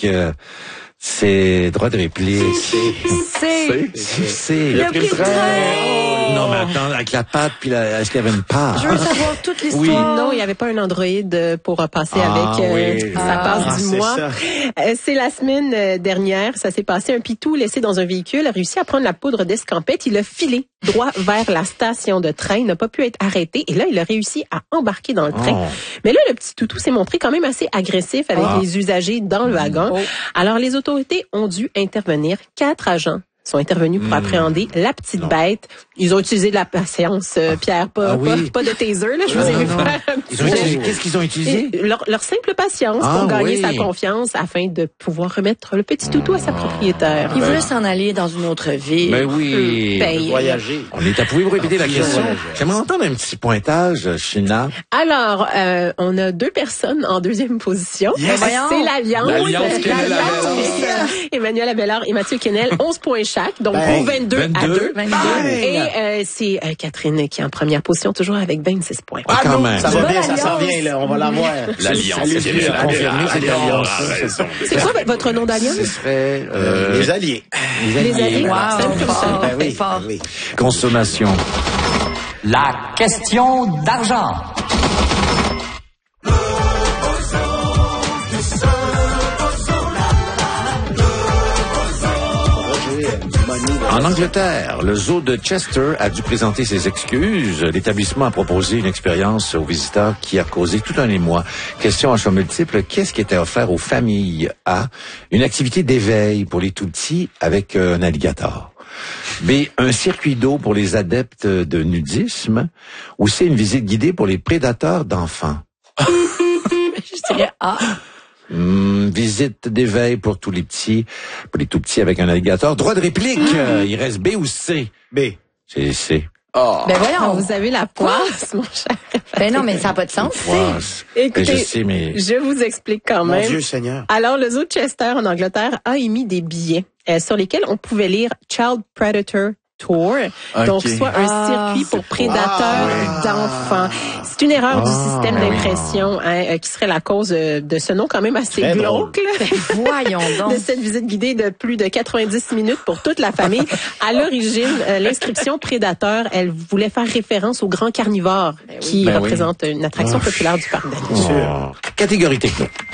C'est droit de réplique. C'est. Le prix de train. Non, mais attends, avec la patte, puis est-ce qu'il y avait une part? Je veux savoir toute l'histoire. Oui. Non, il n'y avait pas un androïde pour passer avec sa passe du mois. C'est la semaine dernière, ça s'est passé. Un pitou laissé dans un véhicule a réussi à prendre la poudre d'escampette. Il a filé droit vers la station de train. Il n'a pas pu être arrêté. Et là, il a réussi à embarquer dans le train. Mais là, le petit toutou s'est montré quand même assez agressif avec les usagers dans le wagon. Alors, les autorités ont dû intervenir. 4 agents sont intervenus pour appréhender la petite bête. Ils ont utilisé de la patience, Pierre, pas de taser, là, je vous ai vu faire un petit Qu'est-ce qu'ils ont utilisé? Leur simple patience pour gagner sa confiance afin de pouvoir remettre le petit toutou à sa propriétaire. Il voulait s'en aller dans une autre ville. Ben oui. Voyager. Pouvez-vous répéter la question? J'aimerais entendre un petit pointage, China. Alors, on a 2 personnes en deuxième position. Yes. C'est l'Alliance. Emmanuel Abelard et Mathieu Kennel, 11 points chaque, donc 22 à 2. Et c'est Catherine qui est en première position, toujours avec 26 points. Quand même. Ça va bien, ça s'en vient, là. On va l'avoir. L'Alliance. C'est quoi votre nom d'Alliance? Ce serait les Alliés. Les Alliés. Wow. Fort. Oui. Consommation. La question d'argent. En Angleterre, le zoo de Chester a dû présenter ses excuses. L'établissement a proposé une expérience aux visiteurs qui a causé tout un émoi. Question à choix multiples, qu'est-ce qui était offert aux familles? A. Une activité d'éveil pour les tout-petits avec un alligator. B. Un circuit d'eau pour les adeptes de nudisme. Ou C. Une visite guidée pour les prédateurs d'enfants. Je dirais A. Visite d'éveil pour tous les petits, pour les tout petits avec un alligator. Droit de réplique. Il reste B ou C? B. C'est C. Ben voyons. Vous avez la poisse, mon cher. Ben non, mais ça n'a pas de sens. Écoutez, je sais, mais je vous explique quand même. Mon Dieu Seigneur. Alors, le zoo de Chester en Angleterre a émis des billets sur lesquels on pouvait lire Child Predator Tour, donc soit un circuit pour prédateurs d'enfants. C'est une erreur du système d'impression qui serait la cause de ce nom quand même assez glauque. Voyons donc. De cette visite guidée de plus de 90 minutes pour toute la famille. À l'origine, l'inscription prédateur, elle voulait faire référence au grand carnivore qui représente une attraction populaire du parc d'attractions. catégorie techno.